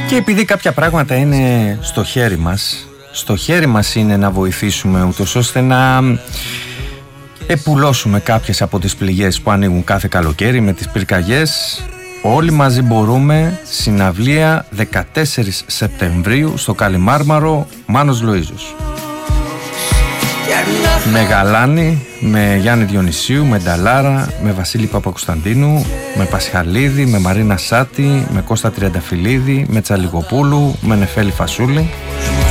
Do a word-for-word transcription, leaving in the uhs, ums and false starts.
Και επειδή κάποια πράγματα είναι στο χέρι μας, στο χέρι μας είναι να βοηθήσουμε ούτως ώστε να επουλώσουμε κάποιες από τις πληγές που ανοίγουν κάθε καλοκαίρι με τις πυρκαγιές. Όλοι μαζί μπορούμε. Συναυλία δεκατέσσερις Σεπτεμβρίου στο Καλιμάρμαρο, Μάνος Λοΐζος. Με Γαλάνη, με Γιάννη Διονυσίου, με Νταλάρα, με Βασίλη Παπακοσταντίνου, με Πασχαλίδη, με Μαρίνα Σάτη, με Κώστα Τριανταφυλλίδη, με Τσαλιγοπούλου, με Νεφέλη Φασούλη.